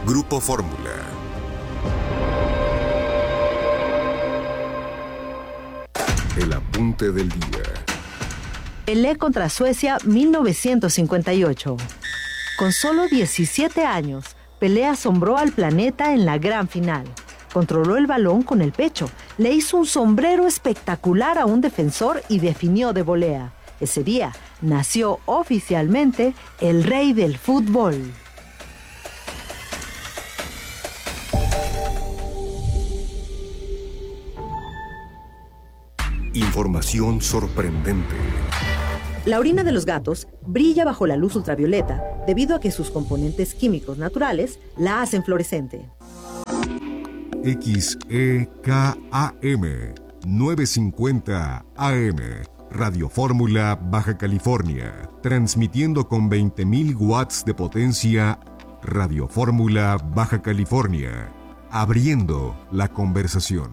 Grupo Fórmula. El apunte del día. Pelé contra Suecia 1958. Con solo 17 años, Pelé asombró al planeta en la gran final. Controló el balón con el pecho, le hizo un sombrero espectacular a un defensor y definió de volea. Ese día nació oficialmente el rey del fútbol. Información sorprendente. La orina de los gatos brilla bajo la luz ultravioleta debido a que sus componentes químicos naturales la hacen fluorescente. XEKAM 950 AM Radio Fórmula, Baja California, transmitiendo con 20.000 watts de potencia. Radio Fórmula, Baja California, abriendo la conversación.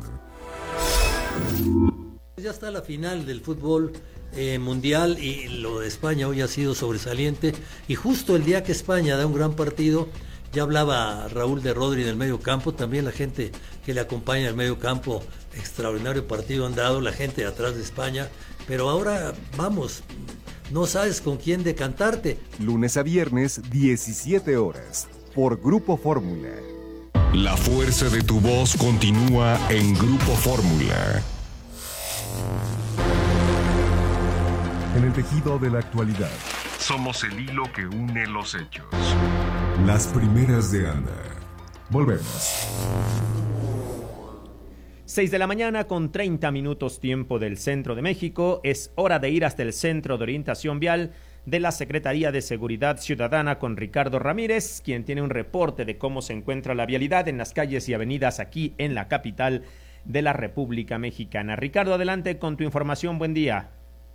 Ya está la final del fútbol mundial y lo de España hoy ha sido sobresaliente, y justo el día que España da un gran partido, ya hablaba Raúl de Rodri en el medio campo, también la gente que le acompaña en el medio campo, extraordinario partido han dado, la gente de atrás de España, pero ahora vamos, no sabes con quién decantarte. Lunes a viernes, 17 horas, por Grupo Fórmula. La fuerza de tu voz continúa en Grupo Fórmula. En el tejido de la actualidad, Somos el hilo que une los hechos. las primeras de Ana. Volvemos. 6 de la mañana con 30 minutos tiempo del centro de México. Es hora de ir hasta el Centro de Orientación Vial de la Secretaría de Seguridad Ciudadana con Ricardo Ramírez, quien tiene un reporte de cómo se encuentra la vialidad en las calles y avenidas aquí en la capital de la República Mexicana. Ricardo, adelante con tu información. Buen día.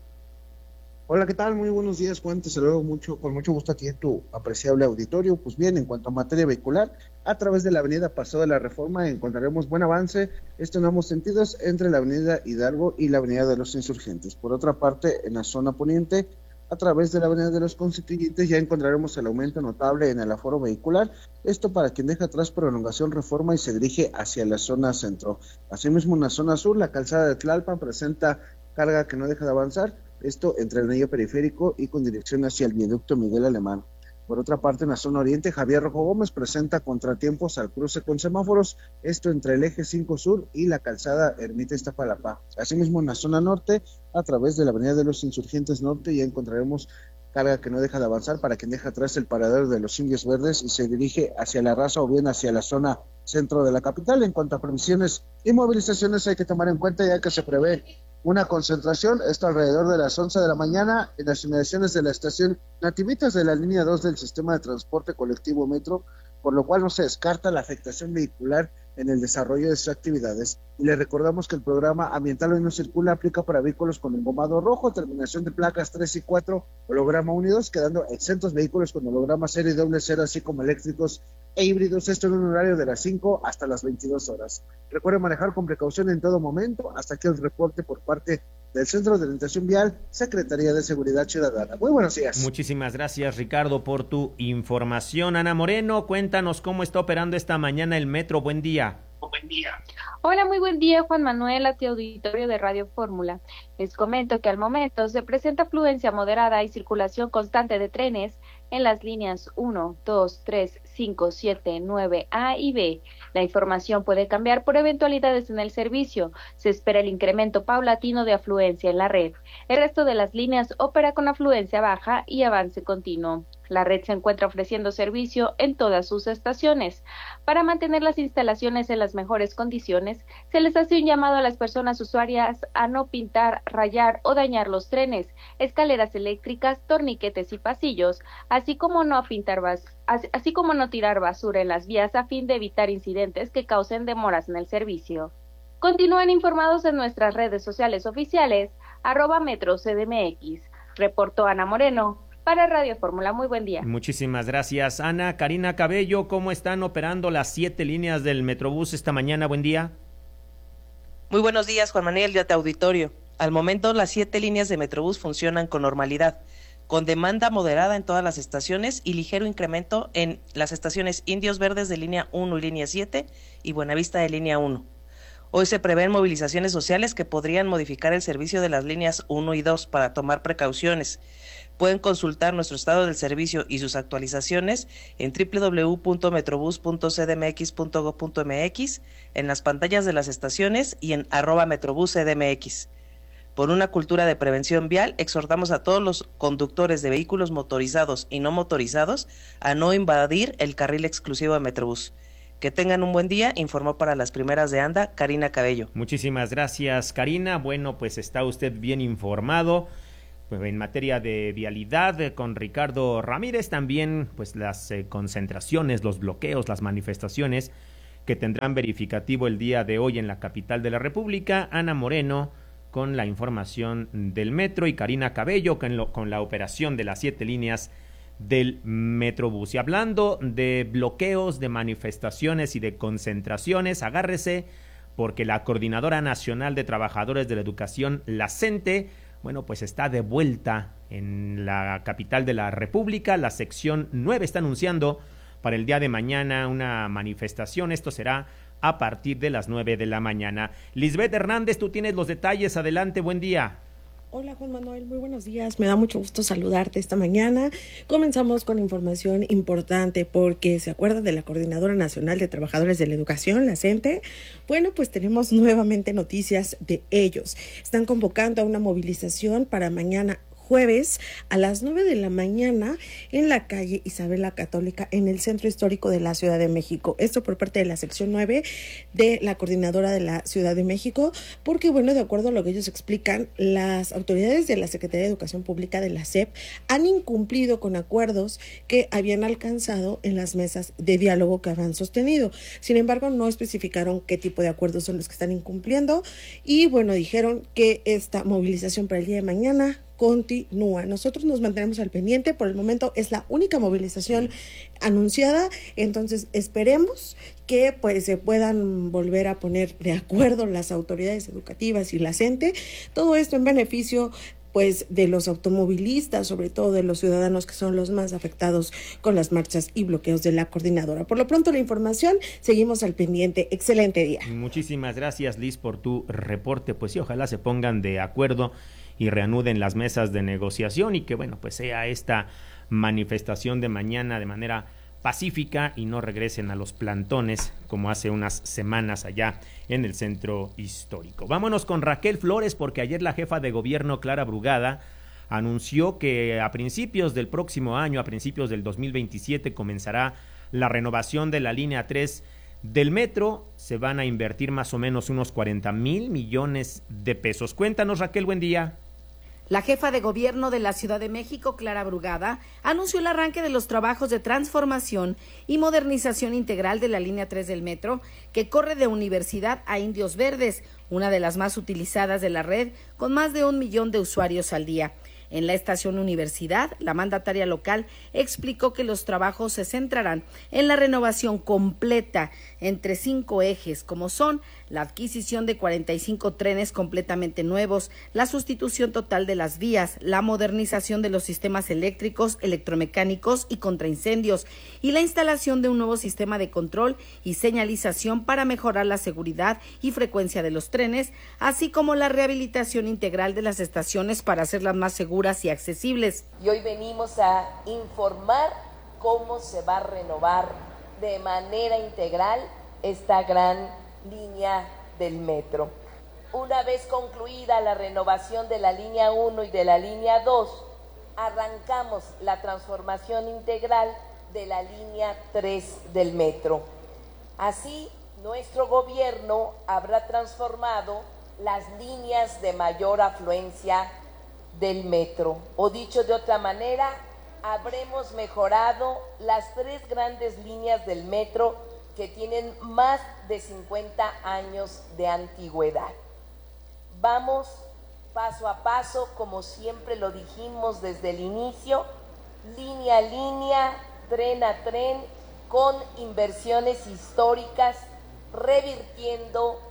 Hola, ¿qué tal? Muy buenos días, Juan. Te saludo con mucho gusto a ti en tu apreciable auditorio. Pues bien, en cuanto a materia vehicular, a través de la avenida Paseo de la Reforma encontraremos buen avance, esto en ambos sentidos, entre la avenida Hidalgo y la avenida de los Insurgentes. Por otra parte, en la zona poniente, a través de la avenida de los Constituyentes, ya encontraremos el aumento notable en el aforo vehicular, esto para quien deja atrás prolongación Reforma y se dirige hacia la zona centro. Asimismo, en la zona sur, la calzada de Tlalpan presenta carga que no deja de avanzar, esto entre el anillo periférico y con dirección hacia el viaducto Miguel Alemán. Por otra parte, en la zona oriente, Javier Rojo Gómez presenta contratiempos al cruce con semáforos, esto entre el eje 5 sur y la calzada Ermita Iztapalapa. Asimismo, en la zona norte, a través de la avenida de los Insurgentes Norte, ya encontraremos carga que no deja de avanzar para quien deja atrás el paradero de los Indios Verdes y se dirige hacia la Raza o bien hacia la zona centro de la capital. En cuanto a previsiones y movilizaciones, hay que tomar en cuenta ya que se prevé una concentración, esto alrededor de las 11 de la mañana, en las inmediaciones de la estación Nativitas de la línea 2 del sistema de transporte colectivo Metro, por lo cual no se descarta la afectación vehicular en el desarrollo de sus actividades. Y le recordamos que el programa Ambiental Hoy No Circula aplica para vehículos con engomado rojo, terminación de placas 3 y 4, holograma 1 y 2, quedando exentos vehículos con holograma 0 y doble 0, así como eléctricos e híbridos, esto en un horario de las 5 hasta las 22 horas. Recuerde manejar con precaución en todo momento. Hasta aquí el reporte por parte del Centro de Orientación Vial, Secretaría de Seguridad Ciudadana. Muy buenos días. Muchísimas gracias, Ricardo, por tu información. Ana Moreno, cuéntanos cómo está operando esta mañana el metro. Buen día. Buen día. Hola, muy buen día, Juan Manuel, a ti auditorio de Radio Fórmula. Les comento que al momento se presenta afluencia moderada y circulación constante de trenes en las líneas 1, 2, 3, 5, 7, 9, A y B. La información puede cambiar por eventualidades en el servicio. Se espera el incremento paulatino de afluencia en la red. El resto de las líneas opera con afluencia baja y avance continuo. La red se encuentra ofreciendo servicio en todas sus estaciones. Para mantener las instalaciones en las mejores condiciones, se les hace un llamado a las personas usuarias a no pintar, rayar o dañar los trenes, escaleras eléctricas, torniquetes y pasillos, así como no tirar basura en las vías a fin de evitar incidentes que causen demoras en el servicio. Continúen informados en nuestras redes sociales oficiales, @MetroCDMX. Reportó Ana Moreno para Radio Fórmula. Muy buen día. Muchísimas gracias, Ana. Karina Cabello, ¿cómo están operando las 7 líneas del Metrobús esta mañana? Buen día. Muy buenos días, Juan Manuel, de auditorio. Al momento, las 7 líneas de Metrobús funcionan con normalidad. con demanda moderada en todas las estaciones y ligero incremento en las estaciones Indios Verdes de línea 1 y línea 7 y Buenavista de línea 1. Hoy se prevén movilizaciones sociales que podrían modificar el servicio de las líneas 1 y 2 para tomar precauciones. Pueden consultar nuestro estado del servicio y sus actualizaciones en www.metrobus.cdmx.gov.mx, en las pantallas de las estaciones y en @metrobuscdmx. Por una cultura de prevención vial, exhortamos a todos los conductores de vehículos motorizados y no motorizados a no invadir el carril exclusivo de Metrobús. Que tengan un buen día, informó para Las Primeras de Anda, Karina Cabello. Muchísimas gracias, Karina. Bueno, pues está usted bien informado. Pues en materia de vialidad, con Ricardo Ramírez, también pues las concentraciones, los bloqueos, las manifestaciones que tendrán verificativo el día de hoy en la capital de la República. Ana Moreno con la información del metro y Karina Cabello con la operación de las 7 líneas del Metrobús. Y hablando de bloqueos, de manifestaciones y de concentraciones, agárrese porque la Coordinadora Nacional de Trabajadores de la Educación, la CENTE, bueno, pues está de vuelta en la capital de la República. La sección 9 está anunciando para el día de mañana una manifestación. Esto será a partir de las 9 de la mañana. Lisbeth Hernández, tú tienes los detalles. Adelante, buen día. Hola Juan Manuel, muy buenos días, me da mucho gusto saludarte esta mañana. Comenzamos con información importante porque se acuerdan de la Coordinadora Nacional de Trabajadores de la Educación, la CENTE. Bueno, pues tenemos nuevamente noticias de ellos. Están convocando a una movilización para mañana jueves a las 9 de la mañana en la calle Isabel la Católica en el centro histórico de la Ciudad de México. Esto por parte de la sección 9 de la Coordinadora de la Ciudad de México, porque bueno, de acuerdo a lo que ellos explican, las autoridades de la Secretaría de Educación Pública de la SEP han incumplido con acuerdos que habían alcanzado en las mesas de diálogo que habían sostenido. Sin embargo, no especificaron qué tipo de acuerdos son los que están incumpliendo y bueno, dijeron que esta movilización para el día de mañana continúa. Nosotros nos mantenemos al pendiente. Por el momento es la única movilización anunciada, entonces esperemos que pues se puedan volver a poner de acuerdo las autoridades educativas y la CENTE. Todo esto en beneficio pues de los automovilistas, sobre todo de los ciudadanos que son los más afectados con las marchas y bloqueos de la coordinadora. Por lo pronto la información, seguimos al pendiente. Excelente día. Muchísimas gracias, Liz, por tu reporte. Pues sí, ojalá se pongan de acuerdo y reanuden las mesas de negociación y que bueno, pues sea esta manifestación de mañana de manera pacífica y no regresen a los plantones como hace unas semanas allá en el centro histórico. Vámonos con Raquel Flores porque ayer la jefa de gobierno Clara Brugada anunció que a principios del próximo año, a principios del 2027, comenzará la renovación de la línea 3 del metro. Se van a invertir más o menos unos 40,000 millones de pesos. Cuéntanos, Raquel, buen día. La jefa de gobierno de la Ciudad de México, Clara Brugada, anunció el arranque de los trabajos de transformación y modernización integral de la línea 3 del metro, que corre de Universidad a Indios Verdes, una de las más utilizadas de la red, con más de 1 millón de usuarios al día. En la estación Universidad, la mandataria local explicó que los trabajos se centrarán en la renovación completa entre 5 ejes, como son la adquisición de 45 trenes completamente nuevos, la sustitución total de las vías, la modernización de los sistemas eléctricos, electromecánicos y contraincendios, y la instalación de un nuevo sistema de control y señalización para mejorar la seguridad y frecuencia de los trenes, así como la rehabilitación integral de las estaciones para hacerlas más seguras y accesibles. Y hoy venimos a informar cómo se va a renovar de manera integral esta gran línea del metro. Una vez concluida la renovación de la línea 1 y de la línea 2, arrancamos la transformación integral de la línea 3 del metro. Así, nuestro gobierno habrá transformado las líneas de mayor afluencia del metro, o dicho de otra manera, habremos mejorado las 3 grandes líneas del metro que tienen más de 50 años de antigüedad. Vamos paso a paso, como siempre lo dijimos desde el inicio, línea a línea, tren a tren, con inversiones históricas, revirtiendo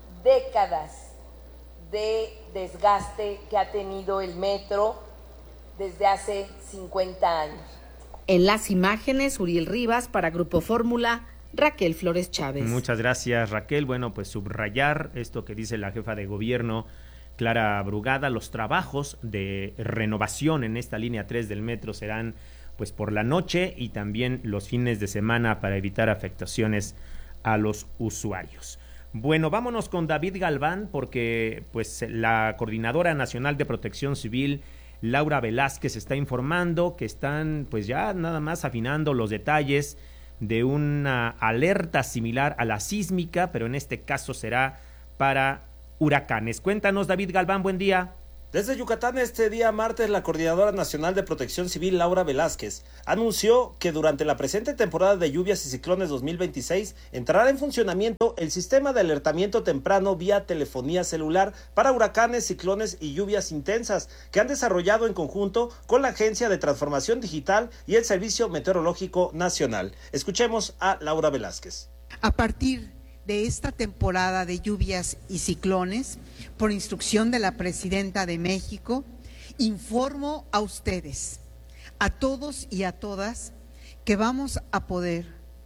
décadas de desgaste que ha tenido el metro, desde hace 50 años. En las imágenes, Uriel Rivas para Grupo Fórmula, Raquel Flores Chávez. Muchas gracias, Raquel. Bueno, pues subrayar esto que dice la jefa de gobierno, Clara Brugada. Los trabajos de renovación en esta línea 3 del metro serán pues por la noche y también los fines de semana para evitar afectaciones a los usuarios. Bueno, vámonos con David Galván, porque pues la Coordinadora Nacional de Protección Civil, Laura Velázquez, está informando que están pues ya nada más afinando los detalles de una alerta similar a la sísmica, pero en este caso será para huracanes. Cuéntanos, David Galván, buen día. Desde Yucatán, este día martes, la Coordinadora Nacional de Protección Civil, Laura Velázquez, anunció que durante la presente temporada de lluvias y ciclones 2026 entrará en funcionamiento el sistema de alertamiento temprano vía telefonía celular para huracanes, ciclones y lluvias intensas, que han desarrollado en conjunto con la Agencia de Transformación Digital y el Servicio Meteorológico Nacional. Escuchemos a Laura Velázquez. A partir de esta temporada de lluvias y ciclones, por instrucción de la Presidenta de México, informo a ustedes, a todos y a todas, que vamos a poder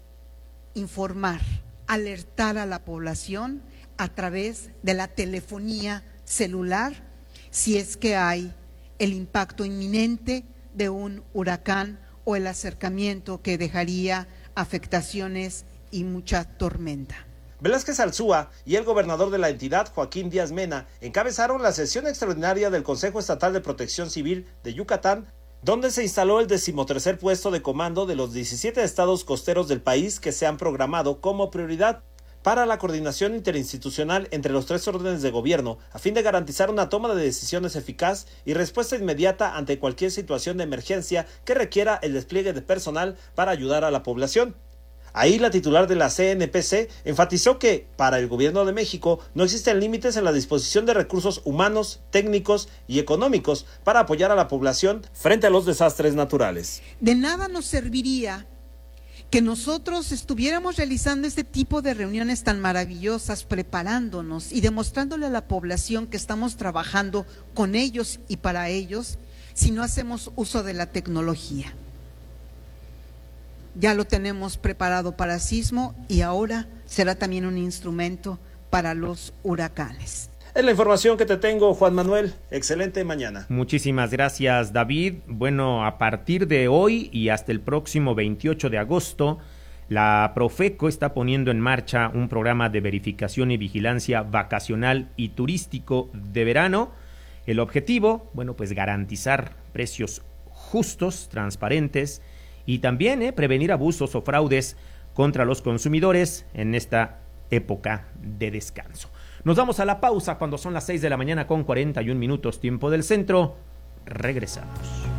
informar, alertar a la población a través de la telefonía celular si es que hay el impacto inminente de un huracán o el acercamiento que dejaría afectaciones y mucha tormenta. Velázquez Alzúa y el gobernador de la entidad, Joaquín Díaz Mena, encabezaron la sesión extraordinaria del Consejo Estatal de Protección Civil de Yucatán, donde se instaló el 13º puesto de comando de los 17 estados costeros del país que se han programado como prioridad para la coordinación interinstitucional entre los 3 órdenes de gobierno, a fin de garantizar una toma de decisiones eficaz y respuesta inmediata ante cualquier situación de emergencia que requiera el despliegue de personal para ayudar a la población. Ahí la titular de la CNPC enfatizó que, para el gobierno de México, no existen límites en la disposición de recursos humanos, técnicos y económicos para apoyar a la población frente a los desastres naturales. De nada nos serviría que nosotros estuviéramos realizando este tipo de reuniones tan maravillosas, preparándonos y demostrándole a la población que estamos trabajando con ellos y para ellos, si no hacemos uso de la tecnología. Ya lo tenemos preparado para sismo y ahora será también un instrumento para los huracanes. Es la información que te tengo, Juan Manuel. Excelente mañana. Muchísimas gracias, David. Bueno, a partir de hoy y hasta el próximo 28 de agosto, la Profeco está poniendo en marcha un programa de verificación y vigilancia vacacional y turístico de verano. El objetivo, bueno, pues garantizar precios justos, transparentes, y también prevenir abusos o fraudes contra los consumidores en esta época de descanso. Nos vamos a la pausa cuando son las 6 de la mañana con 41 minutos, tiempo del centro. Regresamos.